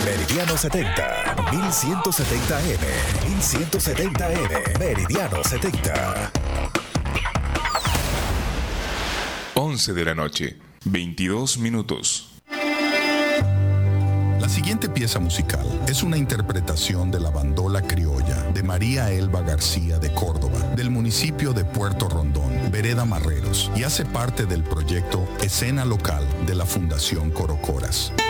Meridiano 70, 1170M, 1170M, Meridiano 70. 11 de la noche, 22 minutos. La siguiente pieza musical es una interpretación de la bandola criolla de María Elba García de Córdoba, del municipio de Puerto Rondón, Vereda Marreros, y hace parte del proyecto Escena Local de la Fundación Corocoras.